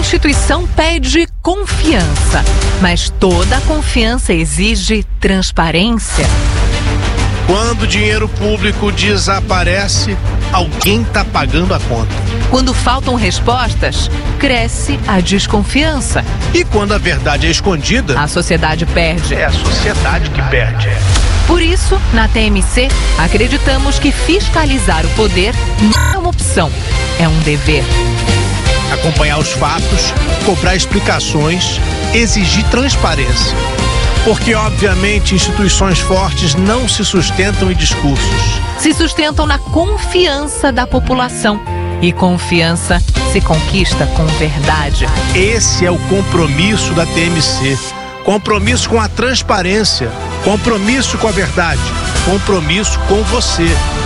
instituição pede confiança, mas toda confiança exige transparência. Quando o dinheiro público desaparece, alguém está pagando a conta. Quando faltam respostas, cresce a desconfiança. E quando a verdade é escondida, a sociedade perde. É a sociedade que perde. Por isso, na TMC, acreditamos que fiscalizar o poder não é uma opção, é um dever. Acompanhar os fatos, cobrar explicações, exigir transparência. Porque, obviamente, instituições fortes não se sustentam em discursos. Se sustentam na confiança da população. E confiança se conquista com verdade. Esse é o compromisso da TMC. Compromisso com a transparência. Compromisso com a verdade. Compromisso com você.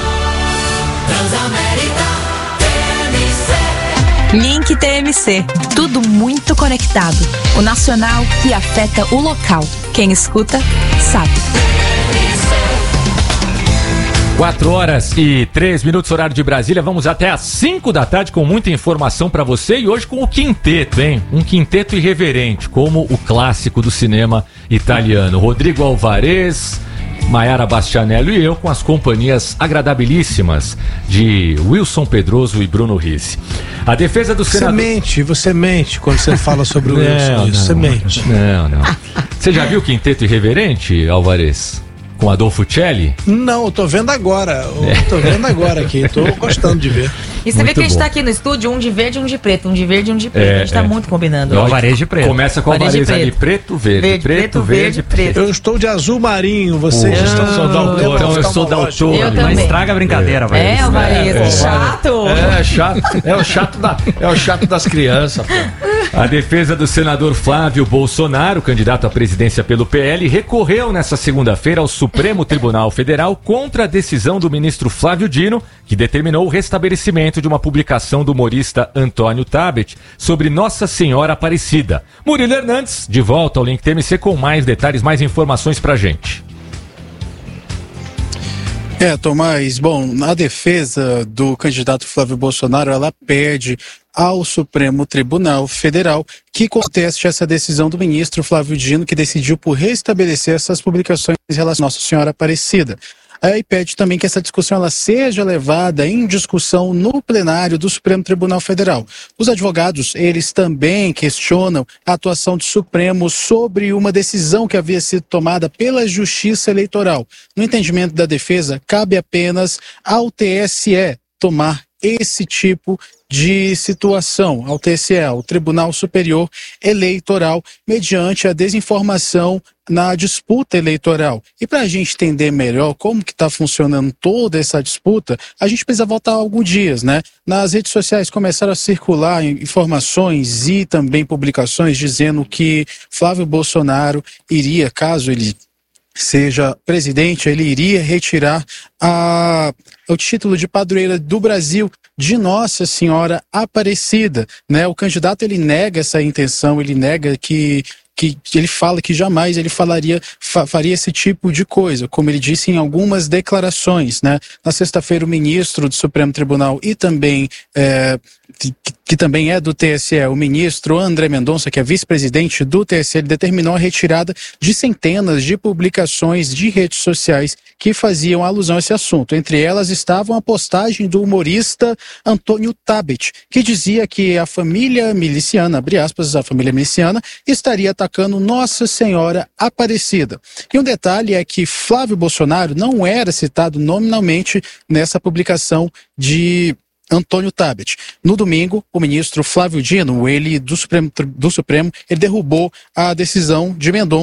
Link TMC. Tudo muito conectado. O nacional que afeta o local. Quem escuta, sabe. 4h03, horário de Brasília. Vamos até às 5 da tarde com muita informação pra você. E hoje com o quinteto, hein? Um quinteto irreverente, como o clássico do cinema italiano. Rodrigo Alvarez, Maiara Bastianello e eu, com as companhias agradabilíssimas de Wilson Pedroso e Bruno Risse. A defesa do senador... Você mente quando você fala sobre o Wilson. Você mente. Não. Você já viu o quinteto irreverente, Alvarez? Com Adolfo Celli? Não, eu tô vendo agora. Tô vendo agora aqui, tô gostando de ver. E você vê que a gente tá aqui no estúdio, um de verde e um de preto, um de verde e um de preto. A gente tá muito combinando. O Alvarez de preto. Começa com o Alvarez ali, preto, verde, preto. Eu estou de azul marinho, vocês estão só daltônicos. Então eu sou daltônico. Não estraga a brincadeira, Alvarez. Alvarez, chato. É o chato das crianças, pô. A defesa do senador Flávio Bolsonaro, candidato à presidência pelo PL, recorreu nesta segunda-feira ao Supremo Tribunal Federal contra a decisão do ministro Flávio Dino, que determinou o restabelecimento de uma publicação do humorista Antônio Tabet sobre Nossa Senhora Aparecida. Murilo Hernandes, de volta ao Link TMC com mais detalhes, mais informações pra gente. Tomás, bom, a defesa do candidato Flávio Bolsonaro, ela pede ao Supremo Tribunal Federal que conteste essa decisão do ministro Flávio Dino, que decidiu por restabelecer essas publicações em relação à Nossa Senhora Aparecida. E pede também que essa discussão ela seja levada em discussão no plenário do Supremo Tribunal Federal. Os advogados, eles também questionam a atuação do Supremo sobre uma decisão que havia sido tomada pela Justiça Eleitoral. No entendimento da defesa, cabe apenas ao TSE tomar esse tipo de situação, ao TSE, ao Tribunal Superior Eleitoral, mediante a desinformação na disputa eleitoral. E para a gente entender melhor como que está funcionando toda essa disputa, a gente precisa voltar alguns dias, né? Nas redes sociais começaram a circular informações e também publicações dizendo que Flávio Bolsonaro iria, caso ele seja presidente, ele iria retirar o título de padroeira do Brasil de Nossa Senhora Aparecida, né? O candidato, ele nega essa intenção, ele nega que ele fala que jamais ele faria esse tipo de coisa, como ele disse em algumas declarações, né? Na sexta-feira, o ministro do Supremo Tribunal e também que também é do TSE, o ministro André Mendonça, que é vice-presidente do TSE, ele determinou a retirada de centenas de publicações de redes sociais que faziam alusão a esse assunto. Entre elas estavam a postagem do humorista Antônio Tabet, que dizia que a família miliciana, abre aspas, a família miliciana, estaria atacando Nossa Senhora Aparecida. E um detalhe é que Flávio Bolsonaro não era citado nominalmente nessa publicação de Antônio Tabet. No domingo, o ministro Flávio Dino, ele do Supremo, ele derrubou a decisão de Mendonça